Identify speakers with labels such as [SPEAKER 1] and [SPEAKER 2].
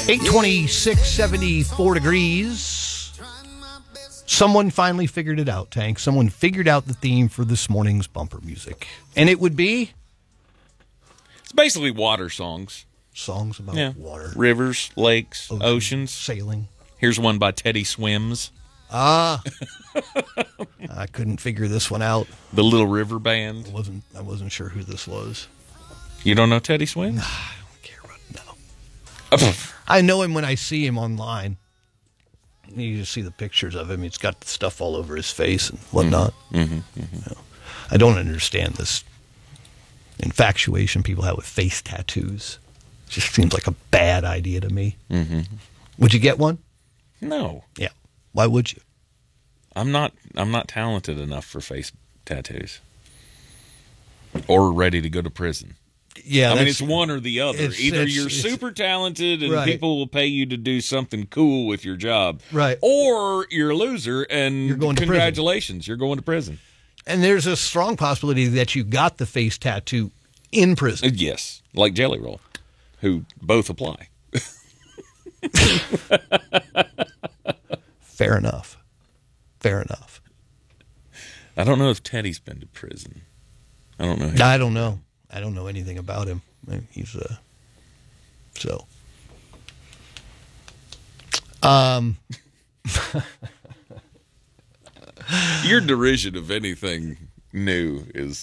[SPEAKER 1] 826, 74 degrees. Someone finally figured it out, Tank. Someone figured out the theme for this morning's bumper music. And it would be?
[SPEAKER 2] It's basically water songs.
[SPEAKER 1] Songs about water.
[SPEAKER 2] Rivers, lakes, oceans.
[SPEAKER 1] Sailing.
[SPEAKER 2] Here's one by Teddy Swims.
[SPEAKER 1] I couldn't figure this one out.
[SPEAKER 2] The Little River Band.
[SPEAKER 1] I wasn't sure who this was.
[SPEAKER 2] You don't know Teddy Swims?
[SPEAKER 1] I don't care about no. I know him when I see him online. You just see the pictures of him. He's got the stuff all over his face and whatnot. You know, I don't understand this infatuation people have with face tattoos. It just seems like a bad idea to me. Would you get one?
[SPEAKER 2] No.
[SPEAKER 1] Yeah. Why would you?
[SPEAKER 2] I'm not talented enough for face tattoos. Or ready to go to prison.
[SPEAKER 1] Yeah,
[SPEAKER 2] I mean, it's one or the other. Either you're super talented and people will pay you to do something cool with your job.
[SPEAKER 1] Right.
[SPEAKER 2] Or you're a loser and
[SPEAKER 1] you're going
[SPEAKER 2] congratulations, you're going to prison.
[SPEAKER 1] And there's a strong possibility that you got the face tattoo in prison.
[SPEAKER 2] Yes, like Jelly Roll, who both apply.
[SPEAKER 1] Fair enough. Fair enough.
[SPEAKER 2] I don't know if Teddy's been to prison. I don't know.
[SPEAKER 1] I don't know. I don't know anything about him. He's so.
[SPEAKER 2] Your derision of anything new is